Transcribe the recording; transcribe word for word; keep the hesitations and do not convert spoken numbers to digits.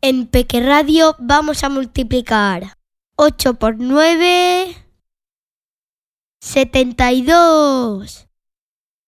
En Peque Radio vamos a multiplicar ocho por nueve, setenta y dos.